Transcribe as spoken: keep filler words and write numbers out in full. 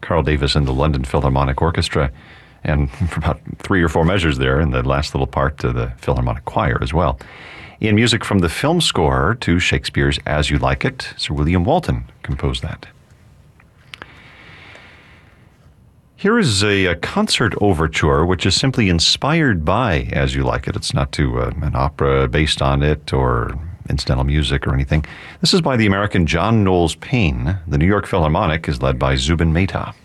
Carl Davis and the London Philharmonic Orchestra, and for about three or four measures there in the last little part to the Philharmonic Choir as well. In music from the film score to Shakespeare's As You Like It, Sir William Walton composed that. Here is a, a concert overture which is simply inspired by As You Like It. It's not to uh, an opera based on it or incidental music or anything. This is by the American John Knowles Paine. The New York Philharmonic is led by Zubin Mehta.